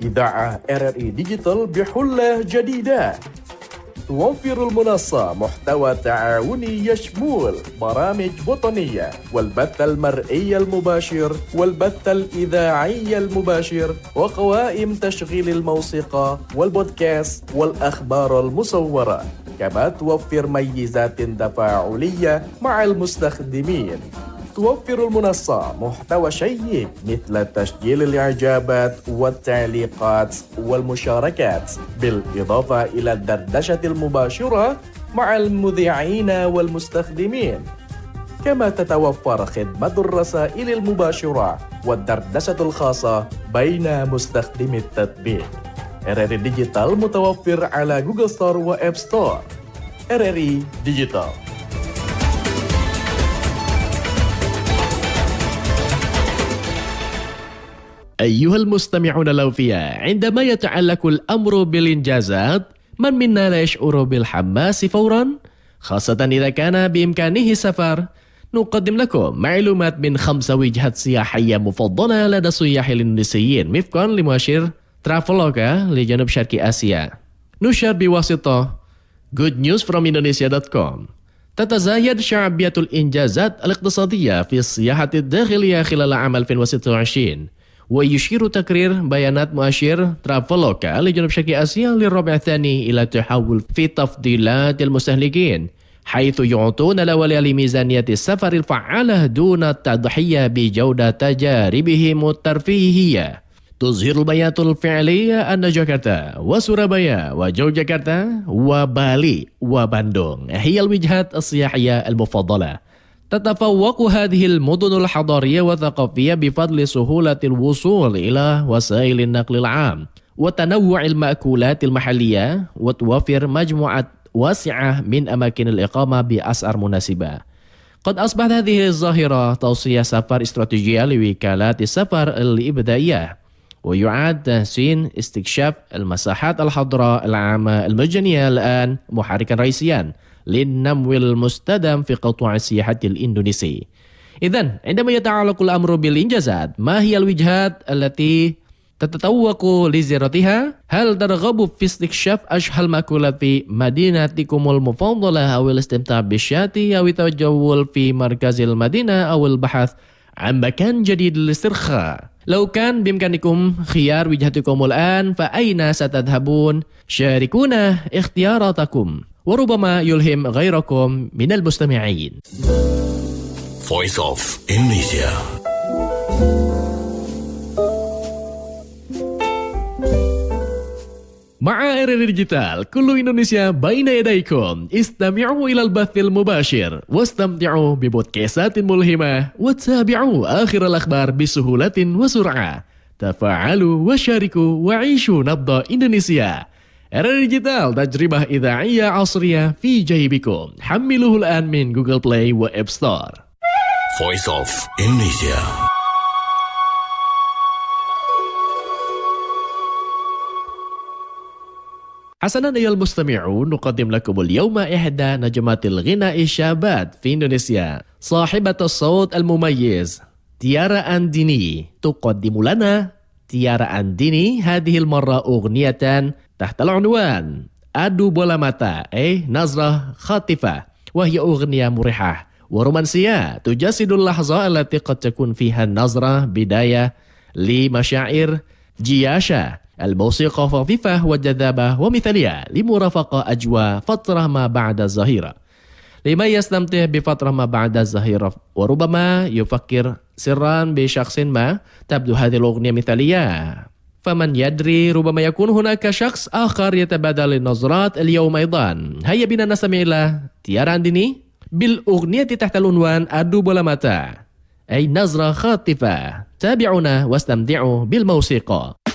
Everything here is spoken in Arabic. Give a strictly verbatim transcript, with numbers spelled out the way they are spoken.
إذاعة آر آر إي ديجيتال بحلة جديدة. توفر المنصة محتوى تعاوني يشمل برامج وطنية والبث المرئي المباشر والبث الإذاعي المباشر وقوائم تشغيل الموسيقى والبودكاست والأخبار المصورة. كما توفر ميزات تفاعلية مع المستخدمين. توفر المنصة محتوى شيق مثل تسجيل الإعجابات والتعليقات والمشاركات، بالإضافة إلى الدردشة المباشرة مع المذيعين والمستخدمين. كما تتوفر خدمة الرسائل المباشرة والدردشة الخاصة بين مستخدمي التطبيق. آر آر إي ديجيتال متوفر على جوجل ستور وآب ستور. آر آر إي ديجيتال. أيها المستمعون الأوفياء، عندما يتعلق الأمر بالإنجازات من منا لا يشعر بالحماس فورا؟ خاصة إذا كان بإمكانه السفر. نقدم لكم معلومات من خمس وجهات سياحية مفضلة لدى السياح الإندونيسيين وفقا لمؤشر ترافلوجا لجنوب شرق آسيا. نشر بواسطة good news from indonesia dot com. تتزايد شعبية الإنجازات الاقتصادية في السياحة الداخلية خلال عام ألفين وستة وعشرين. ويشير تقرير بيانات مؤشر ترافلوجا لجنوب شرق آسيا للربع الثاني إلى تحول في تفضيلات المستهلكين، حيث يعطون الأولوية لميزانية السفر الفعالة دون التضحية بجودة تجاربهم الترفيهية. تظهر البيانات الفعلية أن جاكرتا وسورابايا وجوجاكرتا وبالي وباندونغ هي الوجهات السياحية المفضلة. تتفوق هذه المدن الحضارية والثقافية بفضل سهولة الوصول إلى وسائل النقل العام وتنوع المأكولات المحلية، وتوفر مجموعة واسعة من أماكن الإقامة بأسعار مناسبة. قد أصبحت هذه الظاهرة توصية سفر استراتيجية لوكالات السفر الإبدائية، ويعاد تحسين استكشاف المساحات الخضراء العامة المجانية الآن محركا رئيسيا للنمو المستدام في قطاع السياحة الإندونيسي. إذن عندما يتعلق الأمر بالإنجازات، ما هي الوجهات التي تتطوق لزيارتها؟ هل ترغب في استكشاف أشهى المأكولات في مدينتكم المفضلة، أو الاستمتاع بالشاتي، أو التجول في مركز المدينة، أو البحث عن مكان جديد للاسترخاء؟ لو كان بإمكانكم خيار وجهتكم الآن، فأين ستذهبون؟ شاركونا اختياراتكم، وربما يلهم غيركم من المستمعين. Voice of Indonesia. مع آر آر إي ديجيتال كل إندونيسيا بين يديكم. استمعوا إلى البث المباشر واستمتعوا ببودكاستات ملهمة، وتابعوا آخر الأخبار بسهولة وسرعة. تفاعلوا وشاركوا وعيشوا نبض إندونيسيا. آر آر إي ديجيتال تجربة إذاعية عصرية في جيبكم. حملوه الآن من جوجل بلاي وآب ستور. Voice of Indonesia. حسنا أيها المستمعون، نقدم لكم اليوم إحدى نجمات الغناء الشابات في إندونيسيا، صاحبة الصوت المميز تيارا أنديني. تقدم لنا تيارا أنديني هذه المرة أغنية تحت العنوان أدو بولا ماتا، أي نظرة خاطفة، وهي أغنية مريحة ورومانسية تجسد اللحظة التي قد تكون فيها النظرة بداية لمشاعر جياشة. الموسيقى خفيفة وجذابة ومثالية لمرافقة أجواء فترة ما بعد الظهيرة، لمن يستمتع بفترة ما بعد الظهيرة وربما يفكر سرا بشخص ما. تبدو هذه الأغنية مثالية، فمن يدري ربما يكون هناك شخص آخر يتبادل النظرات اليوم أيضا. هيا بنا نستمع إلى تيارا أنديني بالأغنية تحت العنوان أدو بولا ماتا، أي نظرة خاطفة. تابعونا واستمتعوا بالموسيقى.